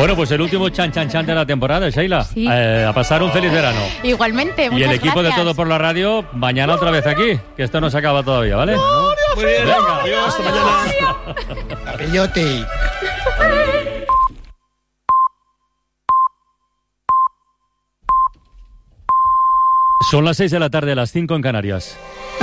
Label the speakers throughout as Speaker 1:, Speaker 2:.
Speaker 1: Bueno, pues el último chan de la temporada, Sheila.
Speaker 2: Sí.
Speaker 1: A pasar un feliz verano.
Speaker 2: Igualmente, muchas
Speaker 1: Y el equipo
Speaker 2: gracias.
Speaker 1: de Todo por la Radio, mañana otra vez aquí, que esto no se acaba todavía, ¿vale?
Speaker 3: Muy bien,
Speaker 1: venga.
Speaker 3: Adiós, hasta mañana.
Speaker 4: Capellote.
Speaker 1: Son las 6 de la tarde, las 5 en Canarias.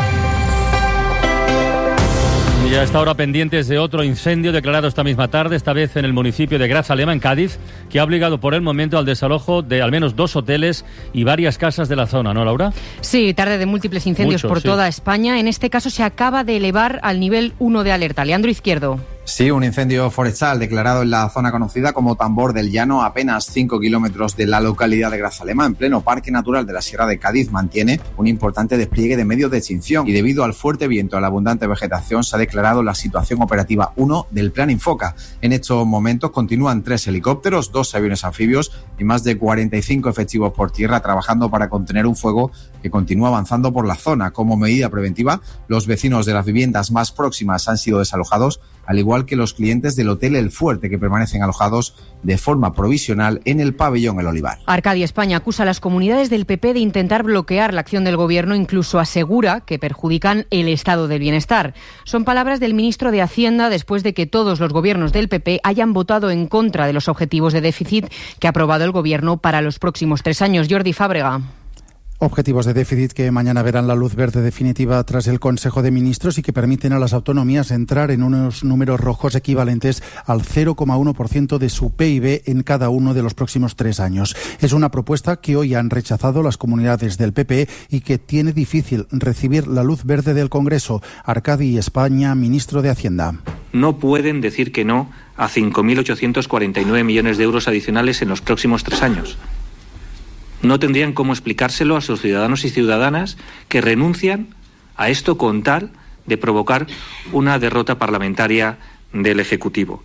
Speaker 1: Y a esta hora pendientes de otro incendio declarado esta misma tarde, esta vez en el municipio de Grazalema, en Cádiz, que ha obligado por el momento al desalojo de al menos 2 hoteles y varias casas de la zona, ¿no, Laura?
Speaker 5: Sí, tarde de múltiples incendios por toda España. En este caso se acaba de elevar al nivel 1 de alerta. Leandro Izquierdo.
Speaker 6: Sí, un incendio forestal declarado en la zona conocida como Tambor del Llano, a apenas 5 kilómetros de la localidad de Grazalema, en pleno Parque Natural de la Sierra de Cádiz, mantiene un importante despliegue de medios de extinción y debido al fuerte viento y a la abundante vegetación se ha declarado la situación operativa 1 del Plan Infoca. En estos momentos continúan 3 helicópteros, 2 aviones anfibios y más de 45 efectivos por tierra trabajando para contener un fuego que continúa avanzando por la zona. Como medida preventiva, los vecinos de las viviendas más próximas han sido desalojados, al igual que los clientes del Hotel El Fuerte, que permanecen alojados de forma provisional en el pabellón El Olivar.
Speaker 5: Arcadia España acusa a las comunidades del PP de intentar bloquear la acción del gobierno, incluso asegura que perjudican el estado del bienestar. Son palabras del ministro de Hacienda después de que todos los gobiernos del PP hayan votado en contra de los objetivos de déficit que ha aprobado el gobierno para los próximos 3 años. Jordi Fábrega.
Speaker 7: Objetivos de déficit que mañana verán la luz verde definitiva tras el Consejo de Ministros y que permiten a las autonomías entrar en unos números rojos equivalentes al 0,1% de su PIB en cada uno de los próximos 3 años. Es una propuesta que hoy han rechazado las comunidades del PP y que tiene difícil recibir la luz verde del Congreso. Arcadia España, ministro de Hacienda.
Speaker 8: No pueden decir que no a 5.849 millones de euros adicionales en los próximos 3 años. No tendrían cómo explicárselo a sus ciudadanos y ciudadanas que renuncian a esto con tal de provocar una derrota parlamentaria del Ejecutivo.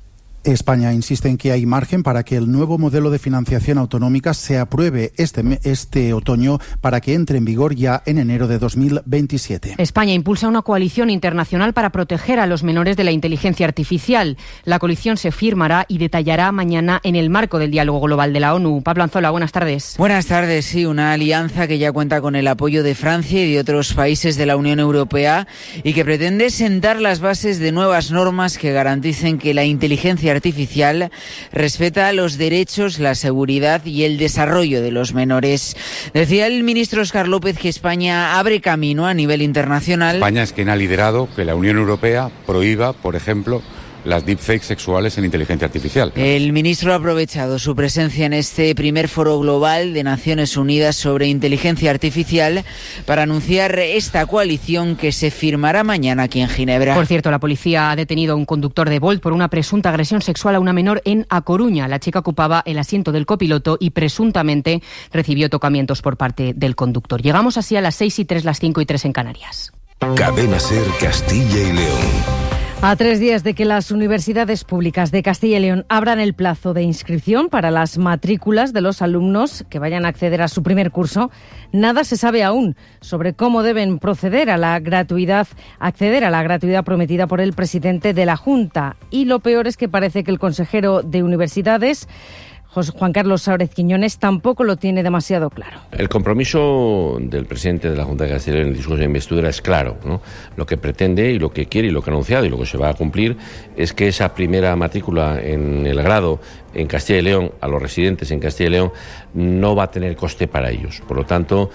Speaker 7: España insiste en que hay margen para que el nuevo modelo de financiación autonómica se apruebe este otoño para que entre en vigor ya en enero de 2027.
Speaker 5: España impulsa una coalición internacional para proteger a los menores de la inteligencia artificial. La coalición se firmará y detallará mañana en el marco del diálogo global de la ONU. Pablo Anzola, buenas tardes.
Speaker 9: Buenas tardes, sí, una alianza que ya cuenta con el apoyo de Francia y de otros países de la Unión Europea y que pretende sentar las bases de nuevas normas que garanticen que la inteligencia artificial respeta los derechos, la seguridad y el desarrollo de los menores. Decía el ministro Óscar López que España abre camino a nivel internacional.
Speaker 10: España es quien ha liderado que la Unión Europea prohíba, por ejemplo, las deepfakes sexuales en inteligencia artificial.
Speaker 9: El ministro ha aprovechado su presencia en este primer foro global de Naciones Unidas sobre inteligencia artificial para anunciar esta coalición que se firmará mañana aquí en Ginebra.
Speaker 5: Por cierto, la policía ha detenido a un conductor de Bolt por una presunta agresión sexual a una menor en A Coruña. La chica ocupaba el asiento del copiloto y presuntamente recibió tocamientos por parte del conductor. Llegamos así a las 6:03, las 5:03 en Canarias.
Speaker 11: Cadena SER Castilla y León.
Speaker 12: A 3 días de que las universidades públicas de Castilla y León abran el plazo de inscripción para las matrículas de los alumnos que vayan a acceder a su primer curso, nada se sabe aún sobre cómo deben proceder a la gratuidad, acceder a la gratuidad prometida por el presidente de la Junta. Y lo peor es que parece que el consejero de Universidades, Juan Carlos Sáurez Quiñones, tampoco lo tiene demasiado claro.
Speaker 13: El compromiso del presidente de la Junta de Castilla y León en el discurso de investidura es claro, ¿no? Lo que pretende y lo que quiere y lo que ha anunciado y lo que se va a cumplir es que esa primera matrícula en el grado en Castilla y León, a los residentes en Castilla y León, no va a tener coste para ellos. Por lo tanto,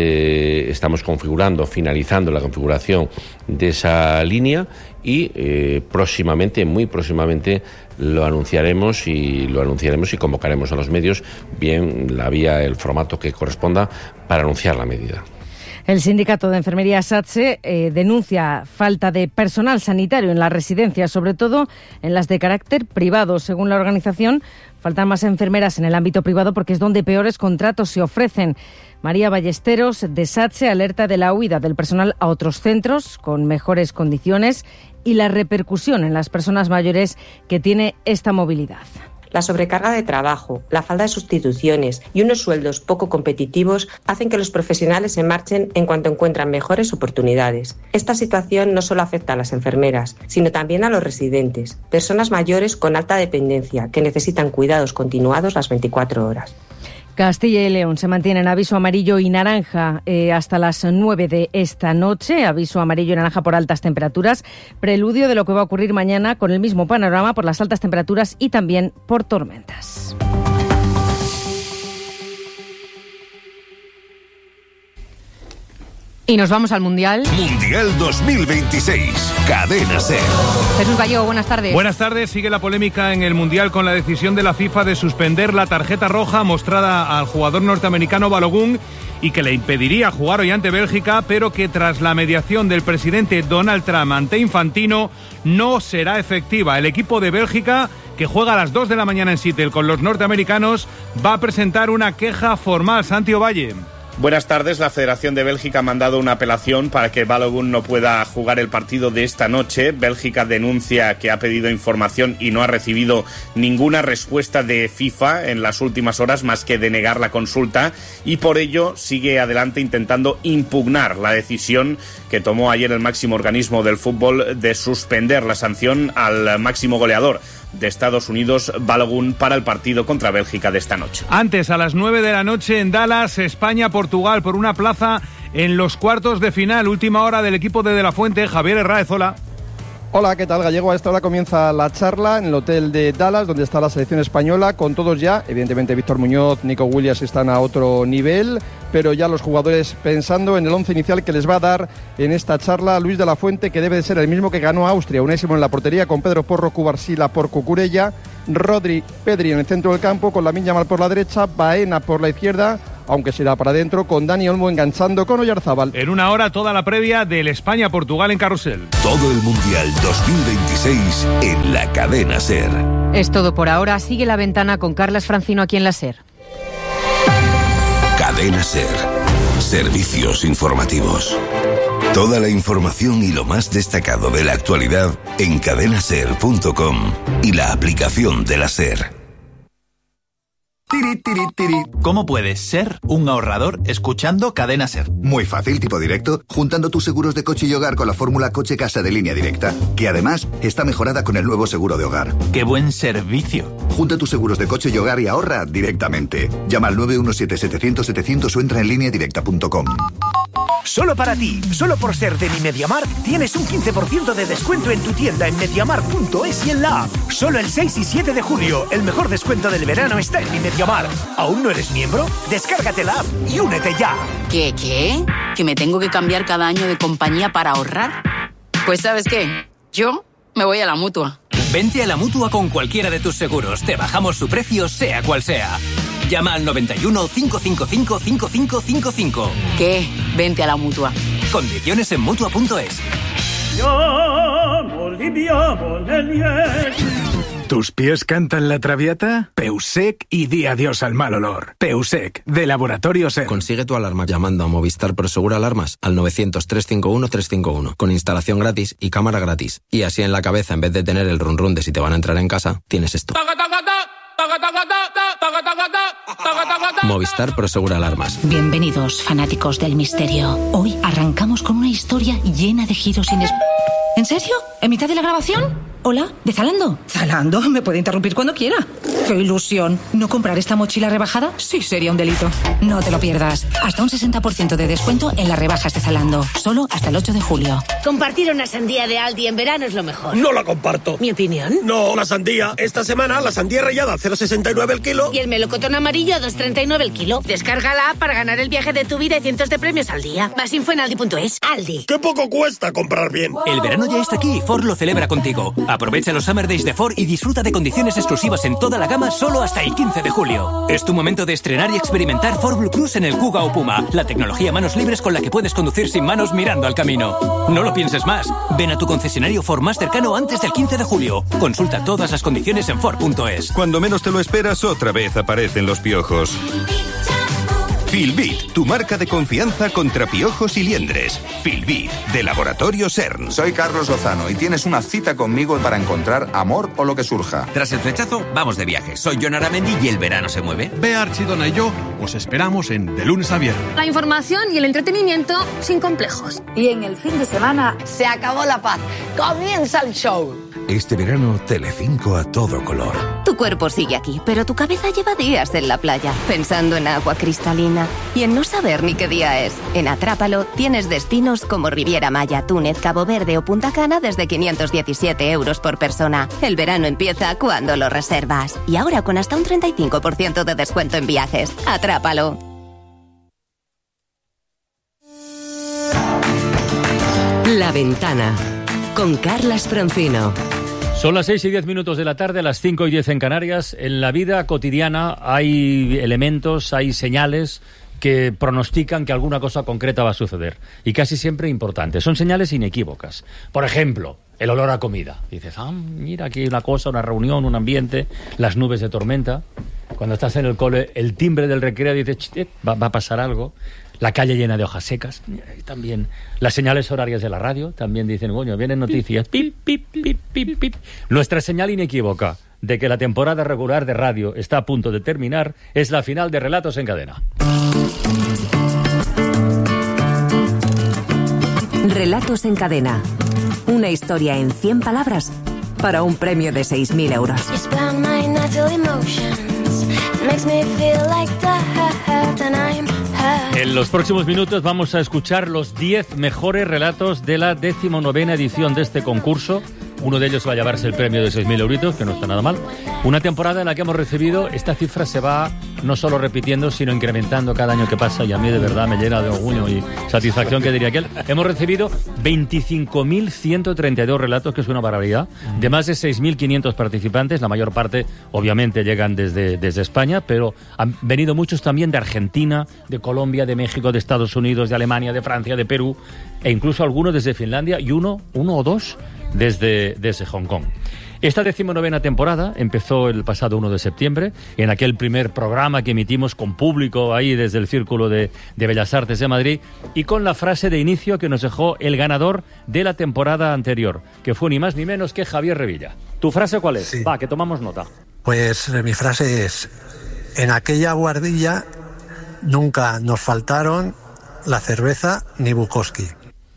Speaker 13: estamos finalizando la configuración de esa línea y próximamente, muy próximamente, lo anunciaremos y convocaremos a los medios, bien la vía, el formato que corresponda para anunciar la medida.
Speaker 12: El sindicato de enfermería SATSE denuncia falta de personal sanitario en las residencias, sobre todo en las de carácter privado. Según la organización, faltan más enfermeras en el ámbito privado porque es donde peores contratos se ofrecen. María Ballesteros, de SATSE, alerta de la huida del personal a otros centros con mejores condiciones y la repercusión en las personas mayores que tiene esta movilidad.
Speaker 2: La sobrecarga de trabajo, la falta de sustituciones y unos sueldos poco competitivos hacen que los profesionales se marchen en cuanto encuentran mejores oportunidades. Esta situación no solo afecta a las enfermeras, sino también a los residentes, personas mayores con alta dependencia que necesitan cuidados continuados las 24 horas.
Speaker 12: Castilla y León se mantiene en aviso amarillo y naranja hasta las 9 de esta noche. Aviso amarillo y naranja por altas temperaturas. Preludio de lo que va a ocurrir mañana con el mismo panorama por las altas temperaturas y también por tormentas.
Speaker 5: Y nos vamos al Mundial.
Speaker 11: Mundial 2026. Cadena SER.
Speaker 5: Jesús Gallego, buenas tardes.
Speaker 3: Buenas tardes. Sigue la polémica en el Mundial con la decisión de la FIFA de suspender la tarjeta roja mostrada al jugador norteamericano Balogun y que le impediría jugar hoy ante Bélgica, pero que tras la mediación del presidente Donald Trump ante Infantino no será efectiva. El equipo de Bélgica, que juega a las 2 de la mañana en Seattle con los norteamericanos, va a presentar una queja formal. Santi Ovalle.
Speaker 4: Buenas tardes. La Federación de Bélgica ha mandado una apelación para que Balogun no pueda jugar el partido de esta noche. Bélgica denuncia que ha pedido información y no ha recibido ninguna respuesta de FIFA en las últimas horas más que denegar la consulta, y por ello sigue adelante intentando impugnar la decisión que tomó ayer el máximo organismo del fútbol de suspender la sanción al máximo goleador de Estados Unidos, Balogun, para el partido contra Bélgica de esta noche.
Speaker 3: Antes, a las 9 de la noche en Dallas, España-Portugal por una plaza en los cuartos de final. Última hora del equipo de la Fuente. Javier Herráez, hola.
Speaker 14: Hola, ¿qué tal, Gallego? A esta hora comienza la charla en el hotel de Dallas, donde está la selección española, con todos ya. Evidentemente, Víctor Muñoz, Nico Williams están a otro nivel, pero ya los jugadores pensando en el once inicial que les va a dar en esta charla Luis de la Fuente, que debe de ser el mismo que ganó a Austria. Unai Simón en la portería, con Pedro Porro, Cubarsí, por Cucurella, Rodri, Pedri en el centro del campo, con Lamine Yamal por la derecha, Baena por la izquierda, aunque será para adentro, con Dani Olmo enganchando con Oyarzábal.
Speaker 3: En una hora toda la previa del España-Portugal en Carrusel.
Speaker 11: Todo el Mundial 2026 en la Cadena SER.
Speaker 5: Es todo por ahora. Sigue La Ventana con Carlas Francino aquí en la SER.
Speaker 11: Cadena SER. Servicios informativos. Toda la información y lo más destacado de la actualidad en cadenaser.com y la aplicación de la SER.
Speaker 15: ¿Cómo puedes ser un ahorrador escuchando Cadena SER?
Speaker 16: Muy fácil, tipo directo, juntando tus seguros de coche y hogar con la fórmula coche-casa de Línea Directa, que además está mejorada con el nuevo seguro de hogar.
Speaker 15: ¡Qué buen servicio!
Speaker 16: Junta tus seguros de coche y hogar y ahorra directamente. Llama al 917-700-700 o entra en lineadirecta.com.
Speaker 17: Solo para ti, solo por ser de Mi MediaMarkt, tienes un 15% de descuento en tu tienda en MediaMarkt.es y en la app. Solo el 6 y 7 de julio, el mejor descuento del verano está en Mi MediaMarkt. ¿Aún no eres miembro? Descárgate la app y únete ya.
Speaker 18: ¿Qué? ¿Que me tengo que cambiar cada año de compañía para ahorrar? Pues ¿sabes qué? Yo me voy a la Mutua.
Speaker 19: Vente a la Mutua con cualquiera de tus seguros. Te bajamos su precio, sea cual sea. Llama al 91 555 5555.
Speaker 18: ¿Qué? Vente a la Mutua.
Speaker 19: Condiciones en Mutua.es.
Speaker 20: ¿Tus pies cantan la traviata? Peusec y di adiós al mal olor. Peusec, de Laboratorio SER.
Speaker 21: Consigue tu alarma llamando a Movistar Prosegur Alarmas al 900-351-351, con instalación gratis y cámara gratis. Y así en la cabeza, en vez de tener el run run de si te van a entrar en casa, tienes esto. Movistar Prosegur Alarmas.
Speaker 22: Bienvenidos, fanáticos del misterio. Hoy arrancamos con una historia llena de giros inesperados. ¿En serio? ¿En mitad de la grabación? Hola, ¿de Zalando? ¿Zalando? Me puede interrumpir cuando quiera. ¡Qué ilusión! ¿No comprar esta mochila rebajada? Sí, sería un delito. No te lo pierdas. Hasta un 60% de descuento en las rebajas de Zalando. Solo hasta el 8 de julio.
Speaker 23: Compartir una sandía de Aldi en verano es lo mejor.
Speaker 24: No la comparto.
Speaker 23: ¿Mi opinión?
Speaker 24: No, la sandía. Esta semana la sandía rallada a 0,69 el kilo.
Speaker 23: Y el melocotón amarillo a 2,39 el kilo. Descárgala para ganar el viaje de tu vida y cientos de premios al día. Más info en Aldi.es. Aldi.
Speaker 24: ¡Qué poco cuesta comprar bien!
Speaker 19: El verano ya está aquí y Ford lo celebra contigo. Aprovecha los Summer Days de Ford y disfruta de condiciones exclusivas en toda la gama solo hasta el 15 de julio. Es tu momento de estrenar y experimentar Ford Blue Cruise en el Kuga o Puma, la tecnología manos libres con la que puedes conducir sin manos mirando al camino. No lo pienses más. Ven a tu concesionario Ford más cercano antes del 15 de julio. Consulta todas las condiciones en Ford.es.
Speaker 25: Cuando menos te lo esperas, otra vez aparecen los piojos.
Speaker 1: Filbit, tu marca de confianza contra piojos y liendres. Filbit, de Laboratorio CERN.
Speaker 6: Soy Carlos Lozano y tienes una cita conmigo para encontrar amor o lo que surja.
Speaker 7: Tras el flechazo, vamos de viaje. Soy Jon Aramendi y el verano se mueve.
Speaker 8: Bea Archidona y yo os esperamos en De Lunes a Viernes.
Speaker 25: La información y el entretenimiento sin complejos.
Speaker 26: Y en el fin de semana
Speaker 27: se acabó la paz. Comienza el show.
Speaker 11: Este verano, Telecinco a todo color.
Speaker 28: Tu cuerpo sigue aquí, pero tu cabeza lleva días en la playa, pensando en agua cristalina y en no saber ni qué día es. En Atrápalo tienes destinos como Riviera Maya, Túnez, Cabo Verde o Punta Cana desde 517 euros por persona. El verano empieza cuando lo reservas. Y ahora con hasta un 35% de descuento en viajes. Atrápalo.
Speaker 29: La Ventana, con Carlas Francino.
Speaker 30: Son las 6:10 de la tarde, las 5:10 en Canarias. En la vida cotidiana hay elementos, hay señales que pronostican que alguna cosa concreta va a suceder. Y casi siempre importantes. Son señales inequívocas. Por ejemplo, el olor a comida. Dices, mira, aquí hay una cosa, una reunión, un ambiente, las nubes de tormenta. Cuando estás en el cole, el timbre del recreo, dices, va a pasar algo. La calle llena de hojas secas, también las señales horarias de la radio, también dicen, coño, vienen noticias, pip, pip, pip, pip, pip. Nuestra señal inequívoca de que la temporada regular de radio está a punto de terminar es la final de Relatos en Cadena.
Speaker 29: Relatos en Cadena. Una historia en 100 palabras para un premio de 6.000 euros.
Speaker 30: En los próximos minutos vamos a escuchar los 10 mejores relatos de la 19ª edición de este concurso. Uno de ellos va a llevarse el premio de 6.000 euritos, que no está nada mal. Una temporada en la que hemos recibido, esta cifra se va no solo repitiendo, sino incrementando cada año que pasa, y a mí de verdad me llena de orgullo y satisfacción, que diría aquel. Hemos recibido 25.132 relatos, que es una barbaridad, de más de 6.500 participantes. La mayor parte, obviamente, llegan desde España, pero han venido muchos también de Argentina, de Colombia, de México, de Estados Unidos, de Alemania, de Francia, de Perú, e incluso algunos desde Finlandia, y uno o dos desde Hong Kong. Esta 19ª temporada empezó el pasado 1 de septiembre, en aquel primer programa que emitimos con público ahí desde el Círculo de Bellas Artes de Madrid, y con la frase de inicio que nos dejó el ganador de la temporada anterior, que fue ni más ni menos que Javier Revilla. ¿Tu frase cuál es? Sí. Va, que tomamos nota.
Speaker 31: Pues mi frase es: en aquella guardilla nunca nos faltaron la cerveza ni Bukowski.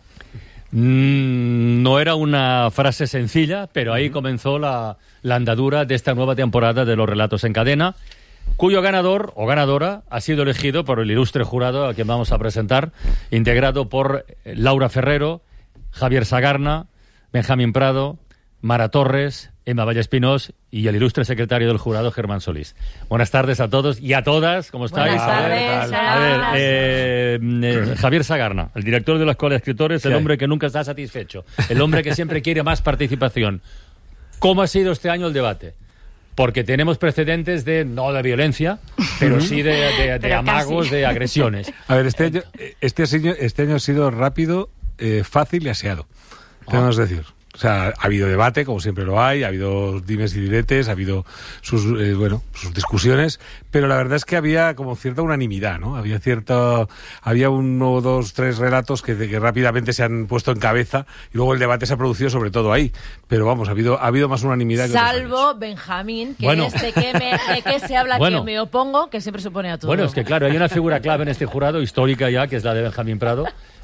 Speaker 30: No era una frase sencilla, pero ahí comenzó la andadura de esta nueva temporada de los Relatos en Cadena, cuyo ganador o ganadora ha sido elegido por el ilustre jurado a quien vamos a presentar, integrado por Laura Ferrero, Javier Sagarna, Benjamín Prado, Mara Torres, Emma Vallespinós y el ilustre secretario del jurado, Germán Solís. Buenas tardes a todos y a todas, ¿cómo estáis?
Speaker 28: Buenas tardes.
Speaker 30: A ver, Javier Sagarna, el director de la Escuela de Escritores, el hombre que nunca está satisfecho, el hombre que siempre quiere más participación. ¿Cómo ha sido este año el debate? Porque tenemos precedentes no de violencia, pero sí de amagos, casi, de agresiones.
Speaker 32: A ver, este año ha sido rápido, fácil y aseado, tenemos que decir. O sea, ha habido debate, como siempre lo hay, ha habido dimes y diretes, ha habido sus discusiones, pero la verdad es que había como cierta unanimidad, ¿no? Había 1, 2, 3 relatos que rápidamente se han puesto en cabeza, y luego el debate se ha producido sobre todo ahí. Pero vamos, ha habido más unanimidad que
Speaker 12: salvo Benjamín, que es de que se habla que me opongo, que siempre se opone a todo.
Speaker 30: Bueno, es que claro, hay una figura clave en este jurado, histórica ya, que es la de Benjamín Prado.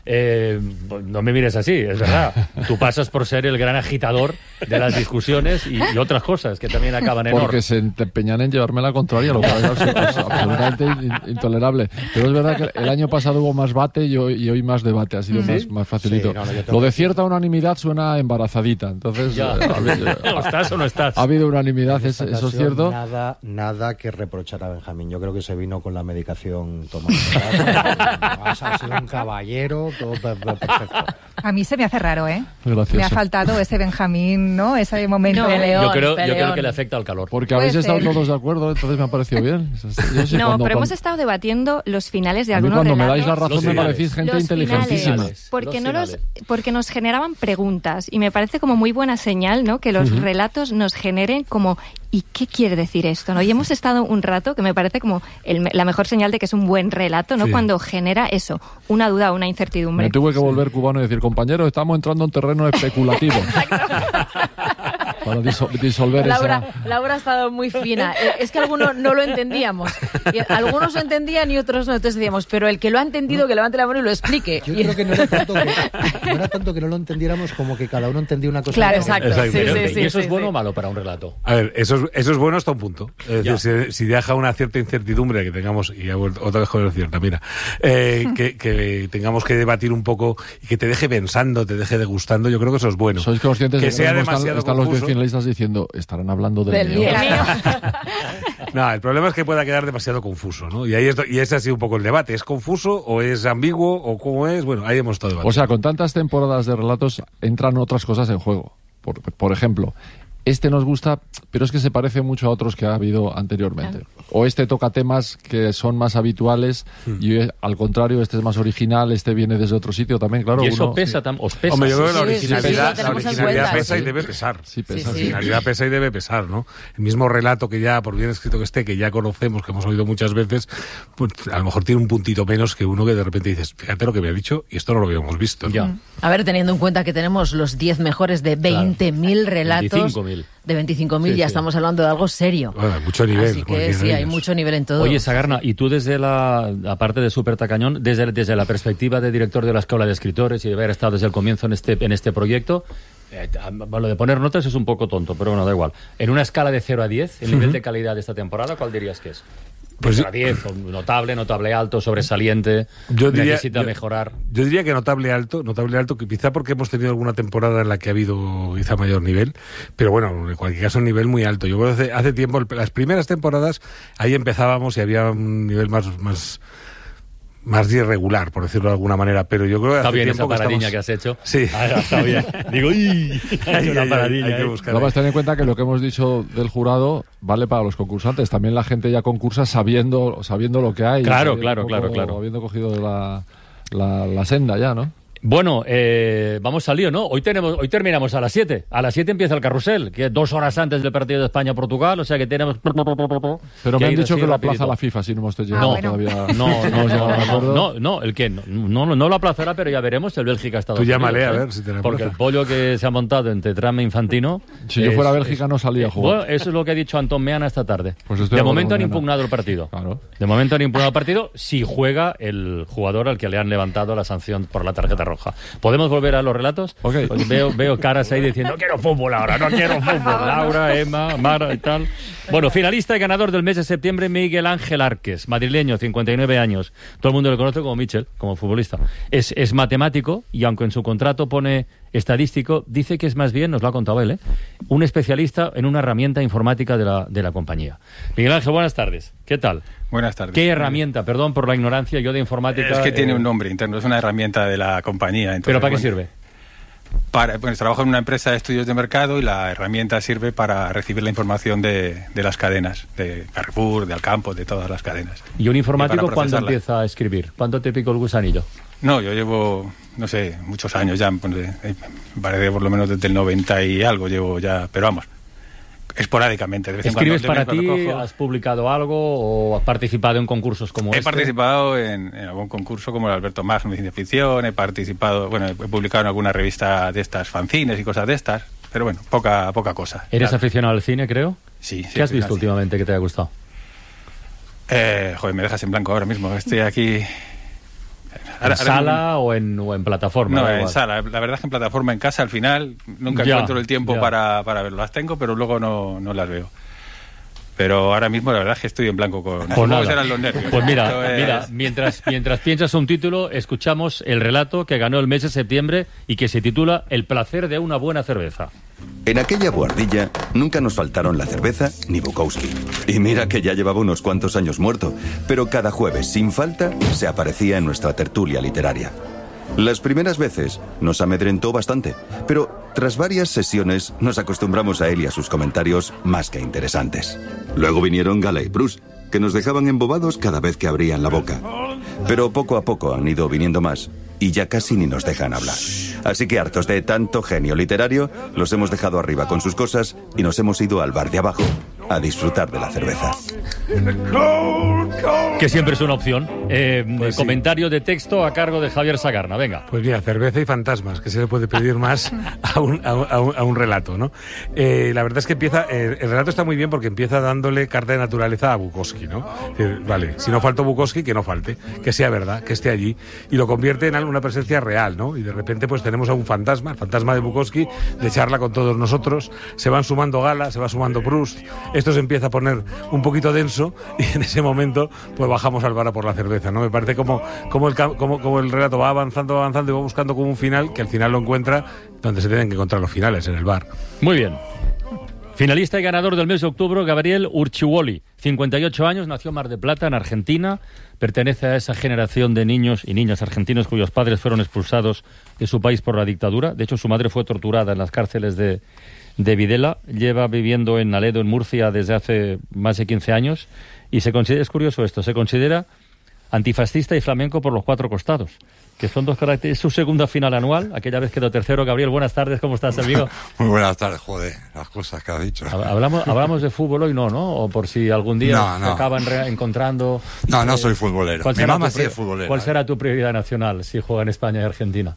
Speaker 30: No me mires así, es verdad. Tú pasas por ser el gran agitador de las discusiones y otras cosas que también acaban en
Speaker 33: porque se empeñan en llevarme la contraria, lo cual es absolutamente intolerable. Pero es verdad que el año pasado hubo más bate y hoy más debate, ha sido más facilito. Sí, lo de cierta unanimidad suena embarazadita, entonces
Speaker 30: ¿estás o no estás?
Speaker 33: Ha habido unanimidad, eso es cierto.
Speaker 34: Nada que reprochar a Benjamín. Yo creo que se vino con la medicación tomada. Ha sido un caballero. Todo perfecto.
Speaker 35: A mí se me hace raro, ¿eh?
Speaker 33: Gracioso.
Speaker 35: Me ha faltado ese Benjamín, ¿no? Ese momento de
Speaker 30: León. Yo creo que le afecta al calor.
Speaker 33: Porque habéis estado todos de acuerdo, entonces me ha parecido bien.
Speaker 35: Pero hemos estado debatiendo los finales de algunos relatos.
Speaker 33: Cuando me dais la razón me parecís gente inteligentísima.
Speaker 35: Porque nos generaban preguntas y me parece como muy buena señal, ¿no? Que los relatos nos generen como ¿y qué quiere decir esto? ¿No? Y hemos estado un rato, que me parece como la mejor señal de que es un buen relato, ¿no?
Speaker 33: Sí.
Speaker 35: Cuando genera eso, una duda, una incertidumbre.
Speaker 33: Me tuve que volver cubano y decir, compañero, estamos entrando en terreno especulativo. Para disolver
Speaker 12: Laura ha estado muy fina. Es que algunos no lo entendíamos. Y algunos lo entendían y otros no. Entonces decíamos, pero el que lo ha entendido, que levante la mano y lo explique.
Speaker 34: Yo creo que no era tanto que no lo entendiéramos como que cada uno entendía una cosa.
Speaker 12: Claro, exacto.
Speaker 30: ¿Y eso es bueno o malo para un relato?
Speaker 32: A ver, eso es bueno hasta un punto. Es decir, si deja una cierta incertidumbre que tengamos, y otra vez joder, cierta, mira, que tengamos que debatir un poco y que te deje pensando, te deje degustando, yo creo que eso es bueno.
Speaker 33: ¿Sois conscientes
Speaker 32: que
Speaker 33: de que
Speaker 32: sea demasiado
Speaker 33: están los
Speaker 32: confuso?
Speaker 33: finalistas diciendo, estarán hablando del mío?
Speaker 32: No, el problema es que pueda quedar demasiado confuso, ¿no? Y ese ha sido un poco el debate. ¿Es confuso o es ambiguo o cómo es? Bueno, ahí hemos estado debatiendo.
Speaker 33: O sea, con tantas temporadas de relatos entran otras cosas en juego. Por ejemplo, este nos gusta, pero es que se parece mucho a otros que ha habido anteriormente. O este toca temas que son más habituales y al contrario, este es más original, este viene desde otro sitio también, claro.
Speaker 30: Y eso pesa, os pesa.
Speaker 32: Hombre, yo creo que la originalidad,
Speaker 12: sí,
Speaker 32: pesa y debe pesar.
Speaker 33: Sí, pesa.
Speaker 32: La originalidad pesa y debe pesar, ¿no? El mismo relato que ya, por bien escrito que esté, que ya conocemos, que hemos oído muchas veces, pues a lo mejor tiene un puntito menos que uno que de repente dices, fíjate lo que me ha dicho y esto no lo habíamos visto, ¿no?
Speaker 30: Ya.
Speaker 12: A ver, teniendo en cuenta que tenemos los 10 mejores de 20.000 relatos.
Speaker 30: 25.000.
Speaker 12: De 25.000 ya estamos hablando de algo serio.
Speaker 32: Bueno, mucho nivel.
Speaker 12: Así que sí, hay mucho nivel en todo.
Speaker 30: Oye, Sagarna, y tú desde aparte de Súper Tacañón, desde la perspectiva de director de la Escuela de Escritores y de haber estado desde el comienzo en este proyecto, lo de poner notas es un poco tonto, pero bueno, da igual. En una escala de 0 a 10, el nivel de calidad de esta temporada, ¿cuál dirías que es? Pues 0 a 10, notable alto, sobresaliente, necesita mejorar.
Speaker 32: Yo diría que notable alto, que quizá porque hemos tenido alguna temporada en la que ha habido quizá mayor nivel, pero bueno, en cualquier caso un nivel muy alto. Yo creo que hace tiempo, las primeras temporadas, ahí empezábamos y había un nivel más irregular, por decirlo de alguna manera, pero yo creo que
Speaker 30: está
Speaker 32: hace
Speaker 30: bien
Speaker 32: tiempo
Speaker 30: esa paradiña
Speaker 32: que
Speaker 30: has hecho.
Speaker 32: Sí.
Speaker 30: Está bien. Digo, hay una paradiña.
Speaker 32: Hay que buscar.
Speaker 33: Vamos a tener en cuenta que lo que hemos dicho del jurado vale para los concursantes. También la gente ya concursa sabiendo lo que hay.
Speaker 30: Claro.
Speaker 33: Habiendo cogido la senda ya, ¿no?
Speaker 30: Bueno, vamos al lío, ¿no? Hoy terminamos a las 7. A las 7 empieza el carrusel, que es 2 horas antes del partido de España-Portugal, o sea que tenemos...
Speaker 33: Pero me han dicho que lo aplaza la FIFA, si no hemos llegado todavía.
Speaker 30: No, el que no lo aplazará, pero ya veremos el Bélgica-Estados Unidos.
Speaker 32: Tú llámale a ver si te la
Speaker 30: porque el pollo que se ha montado entre Trama e Infantino...
Speaker 33: Si yo fuera Bélgica no salía a jugar.
Speaker 30: Bueno, eso es lo que ha dicho Antón Meana esta tarde.
Speaker 33: Pues
Speaker 30: de momento han impugnado el partido.
Speaker 33: Claro.
Speaker 30: De momento han impugnado el partido si juega el jugador al que le han levantado la sanción por la tarjeta roja. ¿Podemos volver a los relatos?
Speaker 33: Okay.
Speaker 30: Pues veo caras ahí diciendo, no quiero fútbol ahora, no quiero fútbol. Laura, Emma, Mara y tal. Bueno, finalista y ganador del mes de septiembre, Miguel Ángel Arques, madrileño, 59 años. Todo el mundo lo conoce como Michel, como futbolista. Es matemático y aunque en su contrato pone estadístico, dice que es más bien, nos lo ha contado él, un especialista en una herramienta informática de la compañía. Miguel Ángel, buenas tardes. ¿Qué tal?
Speaker 2: Buenas tardes.
Speaker 30: ¿Qué herramienta? Perdón por la ignorancia, yo de informática...
Speaker 2: Es que tiene un nombre interno, es una herramienta de la compañía. Entonces,
Speaker 30: ¿pero para qué sirve?
Speaker 2: Pues trabajo en una empresa de estudios de mercado y la herramienta sirve para recibir la información de las cadenas, de Carrefour, de Alcampo, de todas las cadenas.
Speaker 30: ¿Y un informático cuándo empieza a escribir? ¿Cuándo te picó el gusanillo?
Speaker 2: No, yo llevo, no sé, muchos años ya, parece por lo menos desde el 90 y algo llevo ya, pero vamos, esporádicamente. De vez
Speaker 30: ¿Escribes
Speaker 2: en cuando,
Speaker 30: para ti? ¿Has publicado algo o has participado en concursos como este?
Speaker 2: He participado en algún concurso como el Alberto Magno de ciencia ficción, he publicado en alguna revista de estas, fanzines y cosas de estas, pero bueno, poca cosa.
Speaker 30: ¿Eres aficionado al cine, creo?
Speaker 2: Sí.
Speaker 30: ¿Qué has visto últimamente que te haya gustado?
Speaker 2: Me dejas en blanco ahora mismo, estoy aquí...
Speaker 30: ¿En sala o en plataforma?
Speaker 2: No, en sala. La verdad es que en plataforma, en casa, al final, nunca encuentro el tiempo para verlo. Las tengo, pero luego no las veo. Pero ahora mismo la verdad es que estoy en blanco con...
Speaker 30: Pues
Speaker 2: serán los nervios.
Speaker 30: Pues mira, mientras piensas un título, escuchamos el relato que ganó el mes de septiembre y que se titula El placer de una buena cerveza.
Speaker 1: En aquella buhardilla nunca nos faltaron la cerveza ni Bukowski. Y mira que ya llevaba unos cuantos años muerto, pero cada jueves, sin falta, se aparecía en nuestra tertulia literaria. Las primeras veces nos amedrentó bastante, pero tras varias sesiones nos acostumbramos a él y a sus comentarios más que interesantes. Luego vinieron Gala y Bruce, que nos dejaban embobados cada vez que abrían la boca. Pero poco a poco han ido viniendo más y ya casi ni nos dejan hablar. Así que hartos de tanto genio literario, los hemos dejado arriba con sus cosas y nos hemos ido al bar de abajo, a disfrutar de la cerveza.
Speaker 30: Que siempre es una opción.
Speaker 32: Pues
Speaker 30: comentario de texto a cargo de Javier Sagarna, venga.
Speaker 32: Pues mira, cerveza y fantasmas, que se le puede pedir más a un relato, ¿no? La verdad es que el relato está muy bien porque empieza dándole carta de naturaleza a Bukowski, ¿no? Vale, si no faltó Bukowski, que no falte, que sea verdad, que esté allí, y lo convierte en una presencia real, ¿no? Y de repente pues tenemos a un fantasma, el fantasma de Bukowski, de charla con todos nosotros, se van sumando Gala, se va sumando Proust, esto se empieza a poner un poquito denso y en ese momento pues bajamos al bar a por la cerveza, ¿no? Me parece como el relato va avanzando y va buscando como un final, que al final lo encuentra donde se tienen que encontrar los finales, en el bar.
Speaker 30: Muy bien. Finalista y ganador del mes de octubre, Gabriel Urchiuoli. 58 años, nació en Mar del Plata, en Argentina. Pertenece a esa generación de niños y niñas argentinos cuyos padres fueron expulsados de su país por la dictadura. De hecho, su madre fue torturada en las cárceles de Videla. Lleva viviendo en Aledo, en Murcia, desde hace más de 15 años. Y es curioso esto, se considera antifascista y flamenco por los 4 costados, que son 2 características. Es su segunda final anual, aquella vez quedó tercero. Gabriel, buenas tardes, ¿cómo estás, amigo?
Speaker 3: Muy buenas tardes, joder, las cosas que has dicho.
Speaker 30: Hablamos de fútbol hoy, ¿no? O por si algún día se acaban encontrando...
Speaker 3: No soy futbolero. Mi mamá sí es futbolera.
Speaker 30: ¿Cuál será tu prioridad nacional si juega en España y Argentina?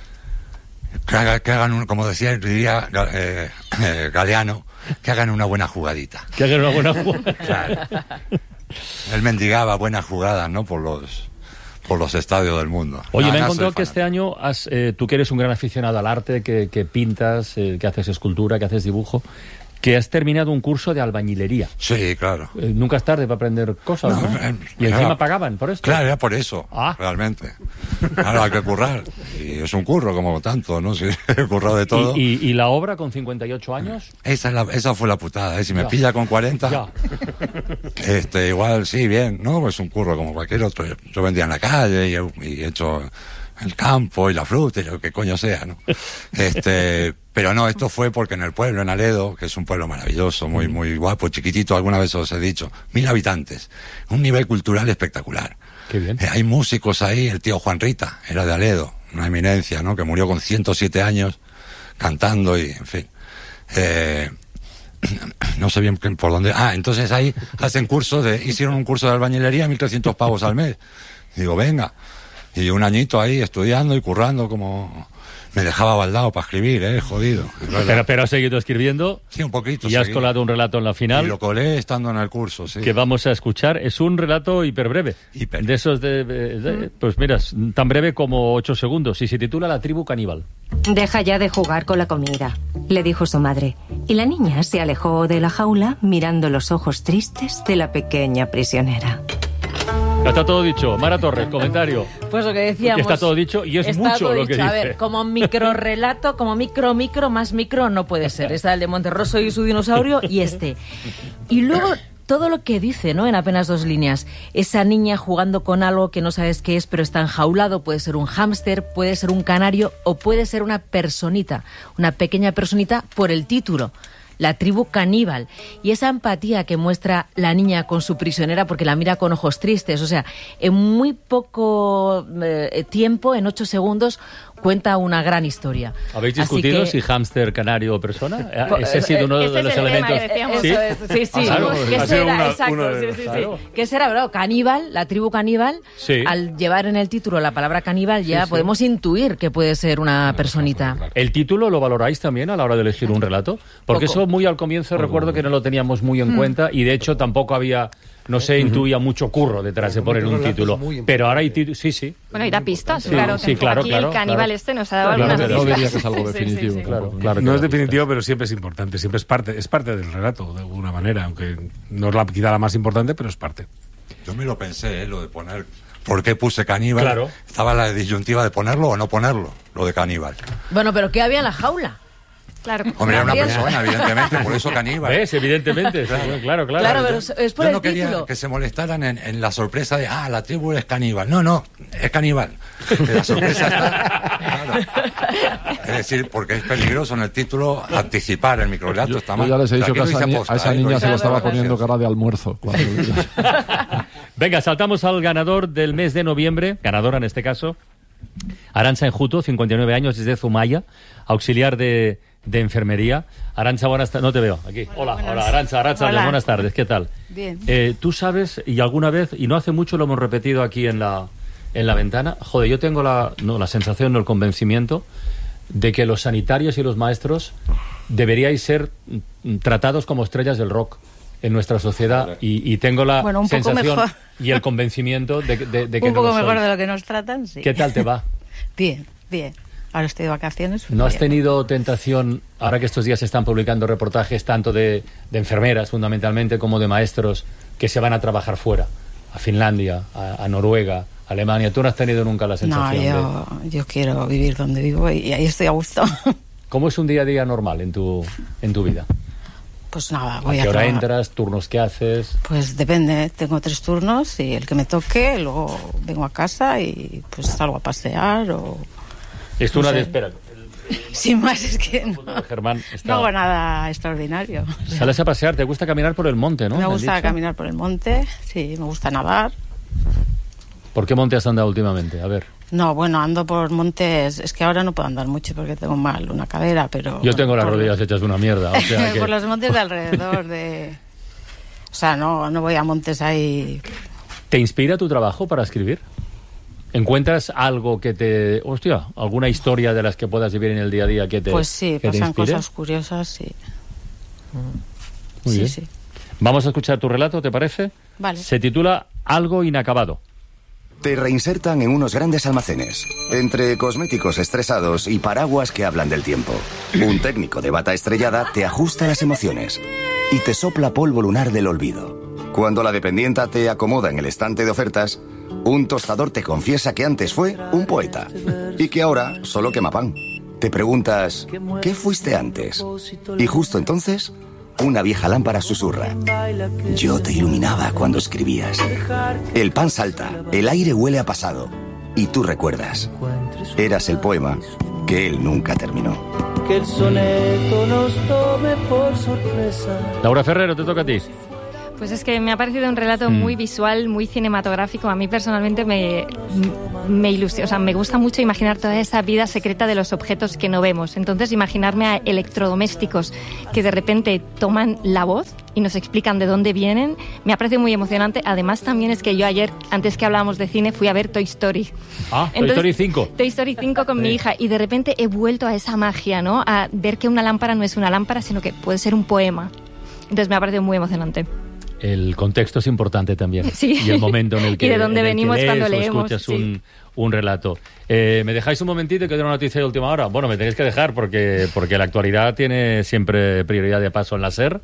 Speaker 3: Que hagan, como diría Galeano, que hagan una buena jugadita.
Speaker 30: Que hagan una buena jugada.
Speaker 3: Claro. Él mendigaba buenas jugadas, ¿no? Por los estadios del mundo.
Speaker 30: Oye, me he encontrado que este año tú que eres un gran aficionado al arte, que pintas, que haces escultura, que haces dibujo, que has terminado un curso de albañilería.
Speaker 3: Sí, claro.
Speaker 30: Nunca es tarde para aprender cosas, ¿no? Y encima pagaban por esto.
Speaker 3: Claro, era por eso, realmente. Claro, hay que currar. Y es un curro como tanto, ¿no? Sí, he currado de todo.
Speaker 30: ¿Y la obra con 58 años?
Speaker 3: Esa fue la putada, ¿eh? Si me pilla con 40, igual sí, bien, ¿no? Es un curro como cualquier otro. Yo vendía en la calle y he hecho el campo y la fruta y lo que coño sea, ¿no? Pero no, esto fue porque en el pueblo, en Aledo, que es un pueblo maravilloso, muy, muy guapo, chiquitito, alguna vez os he dicho, 1000 habitantes, un nivel cultural espectacular.
Speaker 30: Qué bien.
Speaker 3: Hay músicos ahí, el tío Juan Rita, era de Aledo, una eminencia, ¿no? Que murió con 107 años, cantando y, en fin. No sé bien por dónde... entonces ahí hacen hicieron un curso de albañilería, 1.300 pavos al mes. Digo, venga. Y un añito ahí estudiando y currando como... Me dejaba baldado para escribir, jodido.
Speaker 30: Pero has seguido escribiendo.
Speaker 3: Sí, un poquito.
Speaker 30: Y has colado un relato en la final.
Speaker 3: Y lo colé estando en el curso, sí.
Speaker 30: Que vamos a escuchar. Es un relato hiperbreve. De esos pues mira, tan breve como 8 segundos. Y se titula La tribu caníbal.
Speaker 29: Deja ya de jugar con la comida, le dijo su madre. Y la niña se alejó de la jaula mirando los ojos tristes de la pequeña prisionera.
Speaker 30: Ya está todo dicho. Mara Torres, comentario.
Speaker 12: Pues lo que decíamos.
Speaker 30: Está todo dicho y es mucho lo que dice.
Speaker 12: A ver, como microrelato, como micro, más micro no puede ser. Está el de Monterroso y su dinosaurio y este. Y luego todo lo que dice, ¿no? En apenas 2 líneas. Esa niña jugando con algo que no sabes qué es, pero está enjaulado. Puede ser un hámster, puede ser un canario o puede ser una personita. Una pequeña personita por el título. La tribu caníbal, y esa empatía que muestra la niña con su prisionera porque la mira con ojos tristes, o sea, en muy poco tiempo, en 8 segundos, cuenta una gran historia.
Speaker 30: ¿Habéis discutido si hámster, canario o persona? Ese ha sido uno de los elementos.
Speaker 12: Sí.
Speaker 30: Claro,
Speaker 12: ¿Qué será? Exacto, sí. ¿Qué será, bro? Caníbal, la tribu caníbal, al llevar en el título la palabra caníbal ya podemos intuir que puede ser una personita.
Speaker 30: ¿El título lo valoráis también a la hora de elegir un relato? Porque eso muy al comienzo recuerdo que no lo teníamos muy en cuenta y de hecho tampoco había... No se intuía mucho curro detrás de poner un título. Pero ahora hay títulos... Sí.
Speaker 35: Bueno, y da pistas,
Speaker 30: sí,
Speaker 35: claro.
Speaker 30: Sí, claro,
Speaker 35: aquí el caníbal nos ha dado algunas pistas.
Speaker 33: No diría que es algo definitivo.
Speaker 32: Claro, no es definitivo, pero siempre es importante. Siempre es parte del relato, de alguna manera. Aunque no es quizá la más importante, pero es parte.
Speaker 3: Yo me lo pensé, lo de poner... ¿Por qué puse caníbal?
Speaker 30: Claro.
Speaker 3: Estaba la disyuntiva de ponerlo o no ponerlo, lo de caníbal.
Speaker 12: Bueno, pero ¿qué había en la jaula?
Speaker 35: Claro.
Speaker 3: Hombre, era una persona, evidentemente, por eso caníbal.
Speaker 30: ¿Ves? Evidentemente, claro.
Speaker 12: Claro, pero es por
Speaker 3: yo
Speaker 12: el
Speaker 3: no quería
Speaker 12: título.
Speaker 3: que se molestaran en la sorpresa de, la tribu es caníbal. No, es caníbal. La sorpresa está... Claro. Es decir, porque es peligroso en el título anticipar el microrelato. Está mal.
Speaker 33: Yo ya les he dicho que a esa niña se le estaba poniendo cara de almuerzo.
Speaker 30: Venga, saltamos al ganador del mes de noviembre, ganadora en este caso, Arantxa Enjuto, 59 años, desde Zumaya, auxiliar de de enfermería. Arantxa, buenas tardes. No te veo, aquí. Hola, Arantxa, buenas tardes, ¿qué tal?
Speaker 4: Bien.
Speaker 30: Tú sabes, y alguna vez, y no hace mucho lo hemos repetido aquí en la ventana, joder, yo tengo la sensación, no el convencimiento, de que los sanitarios y los maestros deberíais ser tratados como estrellas del rock en nuestra sociedad, y tengo la sensación y el convencimiento de que
Speaker 4: un poco
Speaker 30: no lo
Speaker 4: mejor
Speaker 30: sois.
Speaker 4: de lo que nos tratan, sí.
Speaker 30: ¿Qué tal te va?
Speaker 4: Bien. Ahora estoy de vacaciones.
Speaker 30: ¿No has
Speaker 4: bien.
Speaker 30: tenido tentación, ahora que estos días se están publicando reportajes tanto de enfermeras fundamentalmente como de maestros que se van a trabajar fuera, a Finlandia, a Noruega, a Alemania? ¿Tú no has tenido nunca la sensación
Speaker 4: No, yo quiero vivir donde vivo y ahí estoy a gusto.
Speaker 30: ¿Cómo es un día a día normal en tu vida?
Speaker 4: Pues nada,
Speaker 30: ¿A
Speaker 4: voy
Speaker 30: qué hora
Speaker 4: trabajar.
Speaker 30: entras? ¿Turnos que haces?
Speaker 4: Pues depende, tengo 3 turnos y el que me toque, luego vengo a casa y pues salgo a pasear o...
Speaker 30: Esto
Speaker 4: no
Speaker 30: una
Speaker 4: sé.
Speaker 30: de espera.
Speaker 4: Sin más, es que no,
Speaker 30: Germán está...
Speaker 4: no hago nada extraordinario.
Speaker 30: Sales a pasear, te gusta caminar por el monte, ¿no?
Speaker 4: Me
Speaker 30: han
Speaker 4: gusta
Speaker 30: dicho.
Speaker 4: caminar por el monte, sí, me gusta nadar.
Speaker 30: ¿Por qué monte has andado últimamente? A ver.
Speaker 4: No, bueno, ando por montes, es que ahora no puedo andar mucho porque tengo mal una cadera, pero...
Speaker 30: Yo tengo las rodillas hechas de una mierda. O sea que...
Speaker 4: por los montes de alrededor de... O sea, no voy a montes ahí...
Speaker 30: ¿Te inspira tu trabajo para escribir? ¿Encuentras algo que te... Hostia, alguna historia de las que puedas vivir en el día a día que te
Speaker 4: Pues sí,
Speaker 30: que te
Speaker 4: pasan
Speaker 30: inspire?
Speaker 4: cosas curiosas, sí.
Speaker 30: Muy bien.
Speaker 4: Sí.
Speaker 30: Vamos a escuchar tu relato, ¿te parece?
Speaker 4: Vale.
Speaker 30: Se titula Algo inacabado.
Speaker 5: Te reinsertan en unos grandes almacenes, entre cosméticos estresados y paraguas que hablan del tiempo. Un técnico de bata estrellada te ajusta las emociones y te sopla polvo lunar del olvido. Cuando la dependienta te acomoda en el estante de ofertas, un tostador te confiesa que antes fue un poeta y que ahora solo quema pan. Te preguntas, ¿qué fuiste antes? Y justo entonces, una vieja lámpara susurra. Yo te iluminaba cuando escribías. El pan salta, el aire huele a pasado. Y tú recuerdas. Eras el poema que él nunca terminó.
Speaker 9: Que el soneto nos tome por sorpresa.
Speaker 30: Laura Ferrero, te toca a ti.
Speaker 35: Pues es que me ha parecido un relato muy visual, muy cinematográfico. A mí personalmente me ilusiona, o sea, me gusta mucho imaginar toda esa vida secreta de los objetos que no vemos. Entonces, imaginarme a electrodomésticos que de repente toman la voz y nos explican de dónde vienen, me ha parecido muy emocionante. Además, también es que yo ayer, antes que hablábamos de cine, fui a ver Toy Story.
Speaker 30: Ah, Toy Story 5.
Speaker 35: Toy Story 5 con mi hija, y de repente he vuelto a esa magia, ¿no? A ver que una lámpara no es una lámpara, sino que puede ser un poema. Entonces me ha parecido muy emocionante.
Speaker 30: El contexto es importante también.
Speaker 35: Sí.
Speaker 30: Y el momento en el que,
Speaker 35: y de dónde
Speaker 30: en el que
Speaker 35: venimos
Speaker 30: lees
Speaker 35: cuando
Speaker 30: o
Speaker 35: leemos.
Speaker 30: escuchas
Speaker 35: Sí.
Speaker 30: un relato. ¿Me dejáis un momentito y que doy una noticia de última hora? Bueno, me tenéis que dejar porque la actualidad tiene siempre prioridad de paso en la SER.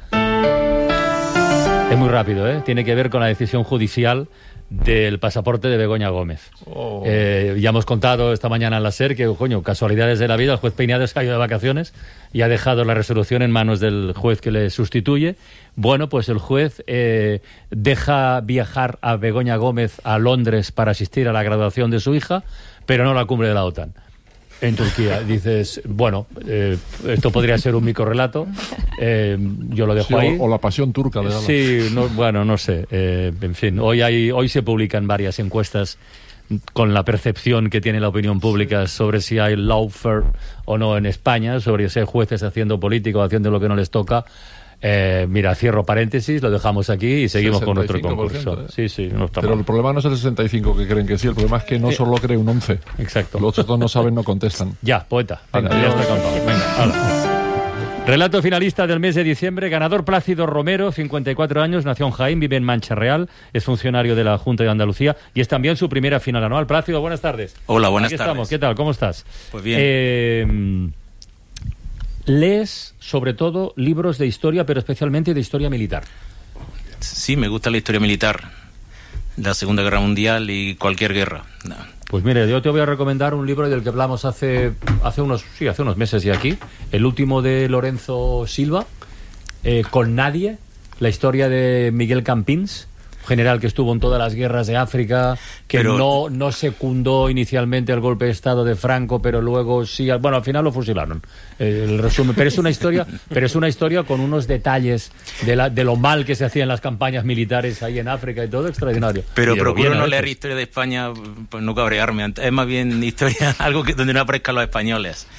Speaker 30: Es muy rápido, ¿eh? Tiene que ver con la decisión judicial del pasaporte de Begoña Gómez. Ya hemos contado esta mañana en la SER que, coño, casualidades de la vida, el juez Peinades ha ido de vacaciones y ha dejado la resolución en manos del juez que le sustituye. Bueno, pues el juez deja viajar a Begoña Gómez a Londres para asistir a la graduación de su hija, pero no a la cumbre de la OTAN. En Turquía. Dices, bueno, esto podría ser un microrrelato. Yo lo dejo
Speaker 33: Sí,
Speaker 30: ahí.
Speaker 33: o la pasión turca de Alan.
Speaker 30: Sí, no, bueno, no sé. En fin, hoy se publican varias encuestas con la percepción que tiene la opinión pública sobre si hay lawfare o no en España, sobre si hay jueces haciendo política o haciendo lo que no les toca. Mira, cierro paréntesis, lo dejamos aquí y seguimos con nuestro
Speaker 33: 65%,
Speaker 30: concurso. Sí, no está
Speaker 33: Pero
Speaker 30: mal.
Speaker 33: el problema no es el 65 que creen que sí, el problema es que no solo cree un 11.
Speaker 30: Exacto.
Speaker 33: Los otros no saben, no contestan.
Speaker 30: Ya, poeta. Venga,
Speaker 33: Vale,
Speaker 30: ya
Speaker 33: adiós.
Speaker 30: está contado. Venga, hala. Relato finalista del mes de diciembre, ganador Plácido Romero, 54 años, nació en Jaén, vive en Mancha Real, es funcionario de la Junta de Andalucía y es también su primera final anual. Plácido, buenas tardes.
Speaker 10: Hola, buenas
Speaker 30: Aquí
Speaker 10: tardes.
Speaker 30: estamos. ¿Qué tal? ¿Cómo estás?
Speaker 10: Pues bien.
Speaker 30: Lees, sobre todo, libros de historia, pero especialmente de historia militar.
Speaker 10: Sí, me gusta la historia militar, la Segunda Guerra Mundial y cualquier guerra. No.
Speaker 30: Pues mire, yo te voy a recomendar un libro del que hablamos hace unos meses ya aquí, el último de Lorenzo Silva, Con Nadie, la historia de Miguel Campins, general que estuvo en todas las guerras de África, que
Speaker 10: Pero-
Speaker 30: no secundó inicialmente el golpe de Estado de Franco, pero luego sí, bueno, al final lo fusilaron. El resumen, pero es una historia con unos detalles de lo mal que se hacía en las campañas militares ahí en África y todo extraordinario.
Speaker 10: Pero
Speaker 30: Y de lo
Speaker 10: procuro
Speaker 30: bien
Speaker 10: no
Speaker 30: hecho.
Speaker 10: leer historia de España, pues no cabrearme. Es más bien historia, algo donde no aparezcan los españoles.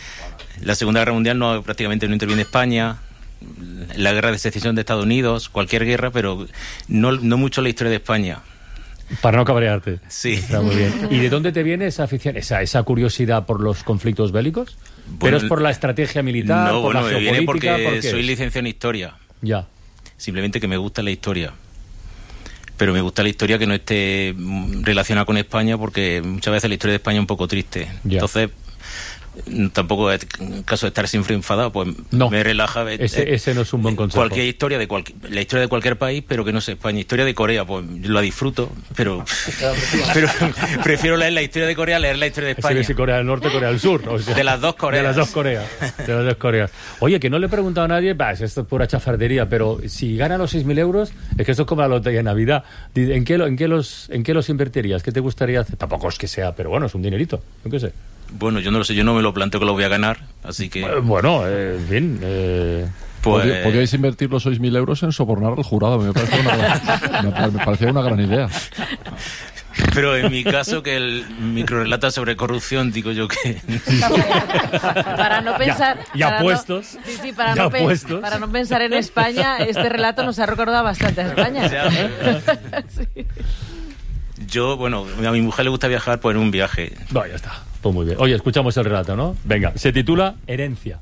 Speaker 10: La Segunda Guerra Mundial prácticamente no interviene España. La guerra de secesión de Estados Unidos, cualquier guerra, pero no mucho la historia de España.
Speaker 30: Para no cabrearte.
Speaker 10: Sí.
Speaker 30: Está muy bien. ¿Y de dónde te viene esa afición, esa curiosidad por los conflictos bélicos? Bueno, ¿pero es por la estrategia militar, por la geopolítica?
Speaker 10: Me viene porque soy licenciado en historia.
Speaker 30: Ya.
Speaker 10: Simplemente que me gusta la historia. Pero me gusta la historia que no esté relacionada con España, porque muchas veces la historia de España es un poco triste. Ya. Entonces, tampoco es caso de estar siempre enfadado, pues no, me relaja.
Speaker 30: Ese no es un buen consejo.
Speaker 10: Cualquier historia la historia de cualquier país, pero que no sea España. Historia de Corea, pues la disfruto, pero prefiero leer la historia de Corea a leer la historia de España.
Speaker 30: Sí, Corea del Norte, Corea del Sur. O sea,
Speaker 10: de las dos Coreas.
Speaker 30: De las dos Coreas. Oye, que no le he preguntado a nadie, esto es pura chafardería, pero si gana los 6.000 euros, es que esto es como la lotería de Navidad. ¿En qué los invertirías? ¿Qué te gustaría hacer? Tampoco es que sea, pero bueno, es un dinerito, yo qué sé.
Speaker 10: Bueno, yo no lo sé, yo no me lo planteo que lo voy a ganar, así que...
Speaker 30: Bueno, en fin...
Speaker 33: Pues... Podríais invertir los 6.000 euros en sobornar al jurado, me parecía una gran idea.
Speaker 10: Pero en mi caso, que el microrelato sobre corrupción, digo yo que...
Speaker 12: Para no pensar...
Speaker 30: Ya puestos.
Speaker 12: Para no pensar en España, este relato nos ha recordado bastante a España.
Speaker 10: Sí. Yo, bueno, a mi mujer le gusta viajar, pues en un viaje.
Speaker 30: No, ya está. Pues muy bien. Oye, escuchamos el relato, ¿no? Venga, se titula Herencia.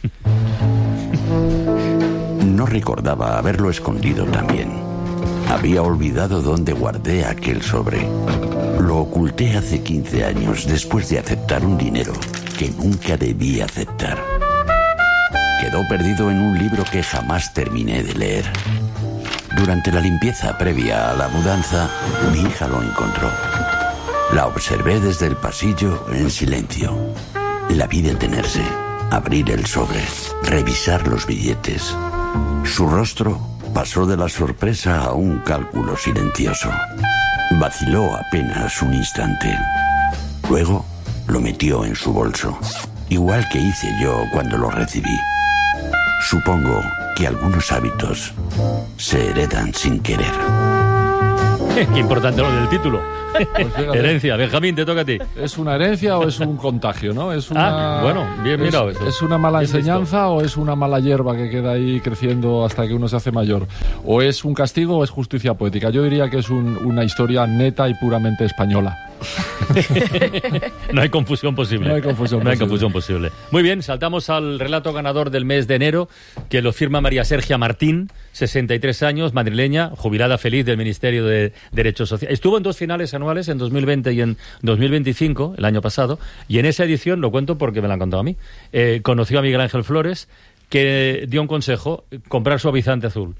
Speaker 6: No recordaba haberlo escondido también. Había olvidado dónde guardé aquel sobre. Lo oculté hace 15 años después de aceptar un dinero que nunca debí aceptar. Quedó perdido en un libro que jamás terminé de leer. Durante la limpieza previa a la mudanza, mi hija lo encontró. La observé desde el pasillo en silencio. La vi detenerse, abrir el sobre, revisar los billetes. Su rostro pasó de la sorpresa a un cálculo silencioso. Vaciló apenas un instante. Luego lo metió en su bolso, igual que hice yo cuando lo recibí. Supongo que algunos hábitos se heredan sin querer.
Speaker 30: Qué importante lo del título. Pues herencia. Benjamín, te toca a ti.
Speaker 33: ¿Es una herencia o es un contagio, no? Es una,
Speaker 30: bueno, bien mirado eso.
Speaker 33: ¿Es una mala enseñanza o es una mala hierba que queda ahí creciendo hasta que uno se hace mayor? ¿O es un castigo o es justicia poética? Yo diría que es una historia neta y puramente española.
Speaker 30: No hay confusión posible.
Speaker 33: No hay confusión posible.
Speaker 30: Muy bien, saltamos al relato ganador del mes de enero, que lo firma María Sergia Martín, 63 años, madrileña, jubilada feliz del Ministerio de Derechos Sociales. Estuvo en 2 finales anuales, en 2020 y en 2025, el año pasado, y en esa edición, lo cuento porque me la han contado a mí, conoció a Miguel Ángel Flores, que dio un consejo: comprar suavizante azul.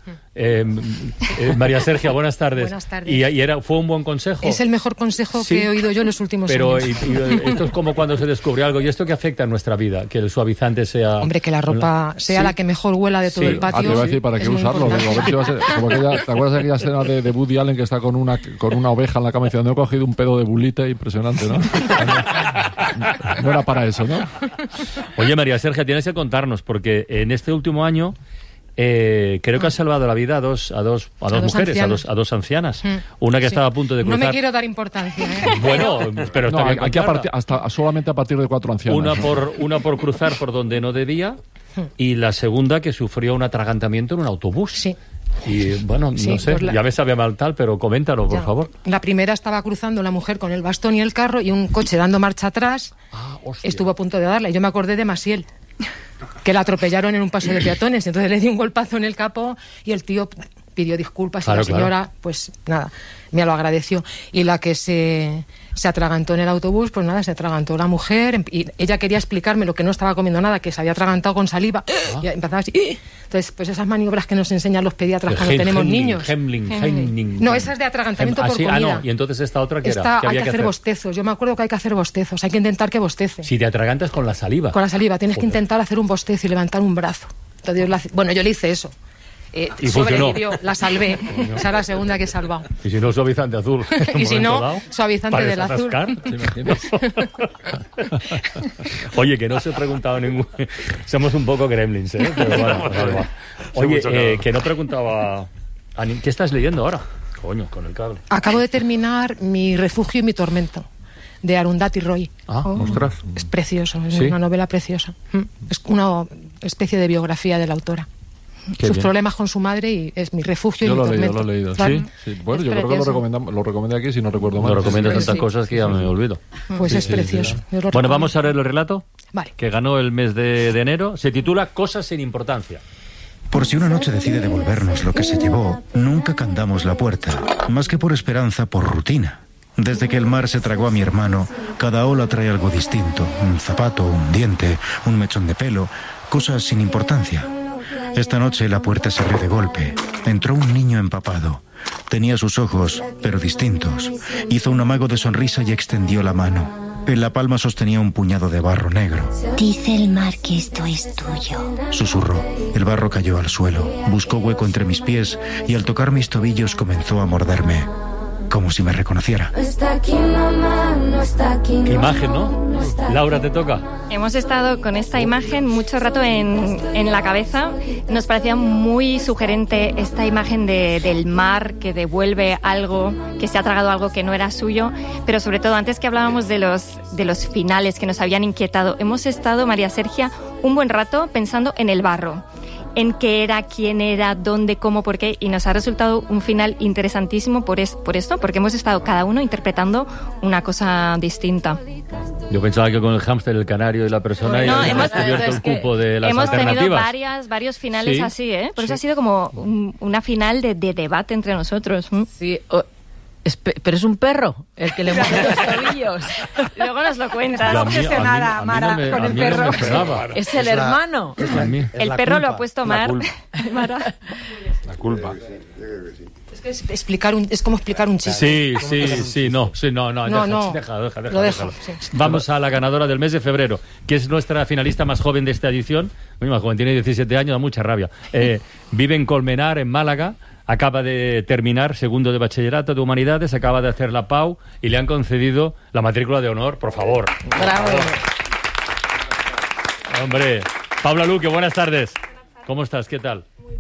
Speaker 30: María Sergia, buenas tardes.
Speaker 7: Buenas tardes.
Speaker 30: ¿Y fue un buen consejo?
Speaker 7: Es el mejor consejo que he oído yo en los últimos años.
Speaker 30: Pero esto es como cuando se descubre algo. ¿Y esto qué afecta en nuestra vida? Que el suavizante sea...
Speaker 7: Hombre, que la ropa sea la que mejor huela de todo el patio.
Speaker 33: Te iba a decir, ¿para qué usarlo? A ver si va a ser, como ¿te acuerdas de aquella escena de Woody Allen que está con una oveja en la cama diciendo: no he cogido un pedo de bulite? Impresionante, ¿no? No era para eso, ¿no?
Speaker 30: Oye, María Sergia, tienes que contarnos, porque en este último año creo que has salvado la vida a dos mujeres, a dos ancianas. Una que estaba a punto de cruzar.
Speaker 7: No me quiero dar importancia, ¿eh?
Speaker 30: Bueno, pero está bien
Speaker 33: aquí solamente a partir de 4 ancianas.
Speaker 30: Una por cruzar por donde no debía, y la segunda que sufrió un atragantamiento en un autobús.
Speaker 7: Sí.
Speaker 30: Y bueno, no sé, pues ya me sabe mal tal, pero coméntalo, por favor.
Speaker 7: La primera estaba cruzando la mujer con el bastón y el carro, y un coche dando marcha atrás estuvo a punto de darle. Yo me acordé de Maciel, que la atropellaron en un paso de peatones, entonces le di un golpazo en el capó y el tío pidió disculpas, y la señora, pues nada, me lo agradeció. Y la que se atragantó en el autobús, pues nada, se atragantó la mujer, y ella quería explicarme lo que no estaba comiendo nada, que se había atragantado con saliva, y empezaba así. Entonces, pues esas maniobras que nos enseñan los pediatras cuando tenemos niños. No, esa es de atragantamiento por comida.
Speaker 30: No, y entonces esta otra que
Speaker 7: era. Hay que hacer bostezos. Yo me acuerdo que hay que hacer bostezos, hay que intentar que bostece.
Speaker 30: Si te atragantas con la saliva.
Speaker 7: Con la saliva, tienes que intentar hacer un bostezo y levantar un brazo. Entonces, bueno, yo le hice eso.
Speaker 30: Y sobrevivió,
Speaker 7: la salvé. Esa es la segunda que he salvado.
Speaker 30: Y si no, suavizante azul.
Speaker 7: Y si no, suavizante del azul.
Speaker 30: Oye, que no os he preguntado ningún... Somos un poco gremlins, ¿eh? Pero bueno, oye, que no preguntaba... ¿Qué estás leyendo ahora? Coño, con el cable.
Speaker 7: Acabo de terminar Mi refugio y mi tormento, de Arundhati Roy.
Speaker 30: Ostras.
Speaker 7: Es precioso, es
Speaker 30: ¿Sí?
Speaker 7: una novela preciosa. Es una especie de biografía de la autora.
Speaker 30: Qué
Speaker 7: Sus
Speaker 30: bien.
Speaker 7: problemas con su madre y es mi refugio
Speaker 33: Yo
Speaker 7: y mi
Speaker 33: lo he
Speaker 7: tormento.
Speaker 33: leído.
Speaker 7: Claro.
Speaker 33: Sí. Bueno,
Speaker 7: Es
Speaker 33: yo creo que lo recomendé aquí, si no recuerdo mal.
Speaker 30: Lo recomiendas
Speaker 33: Sí.
Speaker 30: tantas cosas que ya me olvido.
Speaker 7: Pues es precioso. Yo lo
Speaker 30: Bueno,
Speaker 7: recomiendo.
Speaker 30: vamos a ver el relato.
Speaker 7: Vale.
Speaker 30: Que ganó el mes de enero. Se titula Cosas sin importancia.
Speaker 8: Por si una noche decide devolvernos lo que se llevó, nunca candamos la puerta, más que por esperanza, por rutina. Desde que el mar se tragó a mi hermano, cada ola trae algo distinto, un zapato, un diente, un mechón de pelo, cosas sin importancia. Esta noche la puerta se abrió de golpe. Entró un niño empapado. Tenía sus ojos, pero distintos. Hizo un amago de sonrisa y extendió la mano. En la palma sostenía un puñado de barro negro.
Speaker 13: Dice el mar que esto es tuyo.
Speaker 8: Susurró. El barro cayó al suelo. Buscó hueco entre mis pies y al tocar mis tobillos comenzó a morderme, como si me reconociera.
Speaker 30: Qué imagen, ¿no? Laura, te toca.
Speaker 35: Hemos estado con esta imagen mucho rato en la cabeza. Nos parecía muy sugerente esta imagen del mar que devuelve algo, que se ha tragado algo que no era suyo. Pero sobre todo, antes que hablábamos de los finales que nos habían inquietado, hemos estado, María Sergia, un buen rato pensando en el barro, en qué era, quién era, dónde, cómo, por qué, y nos ha resultado un final interesantísimo por esto, porque hemos estado cada uno interpretando una cosa distinta.
Speaker 30: Yo pensaba que con el hámster, el canario y la persona
Speaker 35: No,
Speaker 30: hemos descubierto el cupo de las
Speaker 35: hemos tenido
Speaker 30: alternativas.
Speaker 35: varios finales
Speaker 30: Sí.
Speaker 35: así, ¿eh? Por eso ha sido como una final de debate entre nosotros.
Speaker 12: Sí, pero es un perro el que le mueve los tobillos.
Speaker 35: Luego nos lo cuentas.
Speaker 30: Yo a mí- a mí no me-
Speaker 35: con
Speaker 30: a
Speaker 35: el
Speaker 30: mí no me
Speaker 35: perro.
Speaker 30: esperaba.
Speaker 12: Es el hermano.
Speaker 30: A mí.
Speaker 35: El perro lo ha puesto Mar. Mara.
Speaker 32: La culpa.
Speaker 7: Es que es como explicar un chiste.
Speaker 30: Sí, no,
Speaker 7: No.
Speaker 30: déjalo.
Speaker 7: Lo dejo, sí.
Speaker 30: Vamos a la ganadora del mes de febrero, que es nuestra finalista más joven de esta edición. Muy más joven, tiene 17 años, da mucha rabia. Vive en Colmenar, en Málaga. Acaba de terminar segundo de bachillerato de Humanidades, acaba de hacer la PAU y le han concedido la matrícula de honor, por favor.
Speaker 12: Bravo.
Speaker 30: Hombre, Paula Luque, buenas tardes. ¿Cómo estás? ¿Qué tal? Muy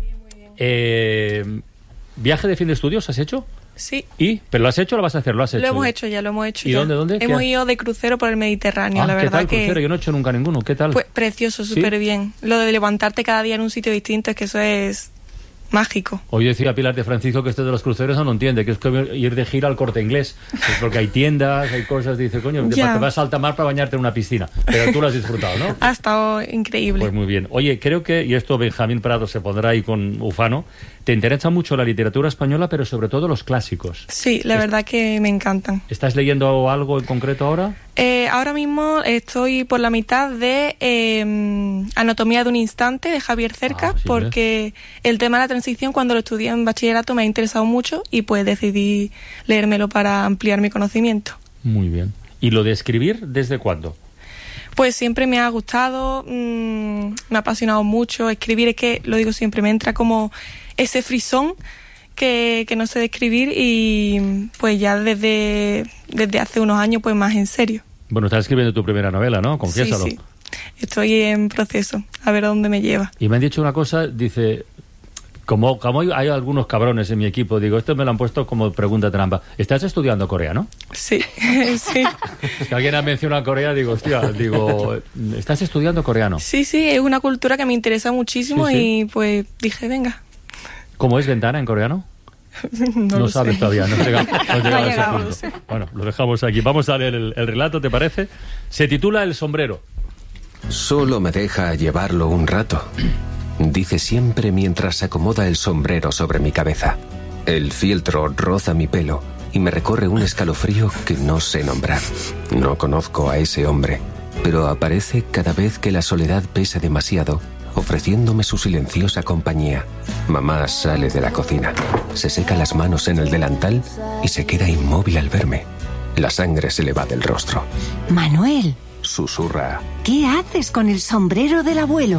Speaker 30: bien. ¿Viaje de fin de estudios has hecho?
Speaker 14: Sí.
Speaker 30: ¿Y? ¿Pero lo has hecho o lo vas a hacer? Lo has hecho.
Speaker 14: Lo hemos hecho ya.
Speaker 30: ¿Y
Speaker 14: ya.
Speaker 30: dónde?
Speaker 14: Hemos ido de crucero por el Mediterráneo, la
Speaker 30: ¿Qué
Speaker 14: verdad
Speaker 30: tal crucero? Yo no he hecho nunca ninguno. ¿Qué tal?
Speaker 14: Pues precioso,
Speaker 30: ¿Sí?
Speaker 14: súper bien. Lo de levantarte cada día en un sitio distinto, es que eso es mágico.
Speaker 30: Hoy decía Pilar de Francisco que esto de los cruceros no lo entiende, que es como ir de gira al Corte Inglés. Pues porque hay tiendas, hay cosas, dice, coño, te
Speaker 14: Ya.
Speaker 30: vas a alta mar para bañarte en una piscina. Pero tú lo has disfrutado, ¿no?
Speaker 14: Ha estado increíble.
Speaker 30: Pues muy bien. Oye, creo que, y esto Benjamín Prado se pondrá ahí con Ufano, te interesa mucho la literatura española, pero sobre todo los clásicos.
Speaker 14: Sí, la verdad que me encantan.
Speaker 30: ¿Estás leyendo algo en concreto ahora?
Speaker 14: Ahora mismo estoy por la mitad de Anatomía de un instante, de Javier Cercas, porque el tema de la transición, cuando lo estudié en bachillerato, me ha interesado mucho y pues decidí leérmelo para ampliar mi conocimiento.
Speaker 30: Muy bien. ¿Y lo de escribir, desde cuándo?
Speaker 14: Pues siempre me ha gustado, me ha apasionado mucho. Escribir, es que, lo digo siempre, me entra como ese frisón que no sé describir, y pues ya desde hace unos años pues más en serio.
Speaker 30: Bueno, estás escribiendo tu primera novela, ¿no? Confiésalo.
Speaker 14: Sí. Estoy en proceso, a ver a dónde me lleva.
Speaker 30: Y me han dicho una cosa, dice, como hay algunos cabrones en mi equipo, digo, esto me lo han puesto como pregunta trampa. ¿Estás estudiando coreano?
Speaker 14: Sí, sí.
Speaker 30: Es que alguien ha mencionado Corea, digo, hostia, ¿estás estudiando coreano?
Speaker 14: Sí, es una cultura que me interesa muchísimo,
Speaker 30: Sí.
Speaker 14: y pues dije, venga.
Speaker 30: ¿Cómo es ventana en coreano?
Speaker 14: No lo
Speaker 30: sabes
Speaker 14: sé.
Speaker 30: todavía, no has llegado
Speaker 14: No
Speaker 30: a
Speaker 14: ha
Speaker 30: ese
Speaker 14: llegado,
Speaker 30: punto.
Speaker 14: no sé.
Speaker 30: Bueno, lo dejamos aquí. Vamos a leer el relato, ¿te parece? Se titula El sombrero.
Speaker 15: Solo me deja llevarlo un rato, dice siempre mientras acomoda el sombrero sobre mi cabeza. El fieltro roza mi pelo y me recorre un escalofrío que no sé nombrar. No conozco a ese hombre, pero aparece cada vez que la soledad pesa demasiado, ofreciéndome su silenciosa compañía. Mamá sale de la cocina, se seca las manos en el delantal y se queda inmóvil al verme. La sangre se le va del rostro.
Speaker 13: Manuel,
Speaker 15: Susurra.
Speaker 13: ¿qué haces con el sombrero del abuelo?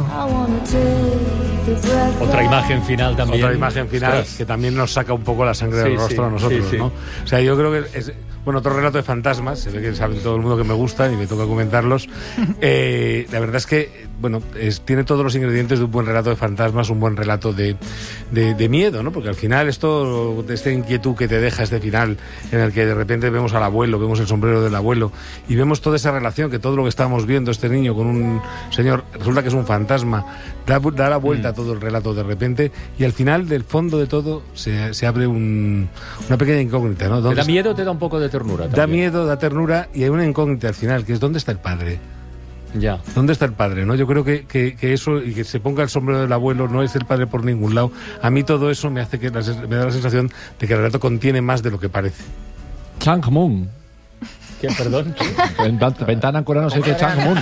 Speaker 30: Otra imagen final también.
Speaker 32: Otra imagen final
Speaker 30: Ostras.
Speaker 32: que también nos saca un poco la sangre del
Speaker 30: Sí,
Speaker 32: rostro
Speaker 30: sí,
Speaker 32: a nosotros,
Speaker 30: sí, sí.
Speaker 32: ¿no? O sea, yo creo que es... Bueno, otro relato de fantasmas, se ve que sabe todo el mundo que me gustan y me toca comentarlos. La verdad es que bueno, tiene todos los ingredientes de un buen relato de fantasmas, un buen relato de miedo, ¿no? Porque al final esta inquietud que te deja este final, en el que de repente vemos al abuelo, vemos el sombrero del abuelo, y vemos toda esa relación, que todo lo que estamos viendo, este niño con un señor, resulta que es un fantasma, da la vuelta a todo el relato de repente, y al final, del fondo de todo, se abre una pequeña incógnita, ¿no?
Speaker 30: ¿Te da miedo o te da un poco de ternura también?
Speaker 32: Da miedo, da ternura, y hay una incógnita al final, que es ¿dónde está el padre?
Speaker 30: Ya.
Speaker 32: ¿Dónde está el padre? ¿No? Yo creo que eso, y que se ponga el sombrero del abuelo, no es el padre por ningún lado. A mí todo eso me da la sensación de que el relato contiene más de lo que parece.
Speaker 33: Changmun.
Speaker 30: ¿Qué, perdón?
Speaker 33: Ventana en coreano se dice Changmun.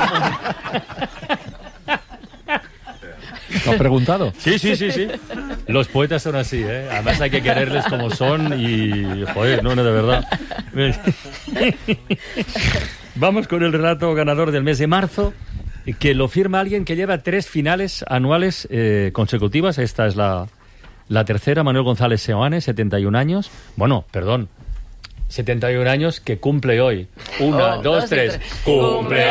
Speaker 33: ¿Lo has preguntado?
Speaker 30: Sí. Los poetas son así, ¿eh? Además hay que quererles como son y... Joder, no, de verdad. Vamos con el relato ganador del mes de marzo, que lo firma alguien que lleva 3 finales anuales consecutivas. Esta es la tercera, Manuel González Seoane, 71 años. Bueno, perdón, 71 años que cumple hoy. 1, 2, 3. ¡Cumple!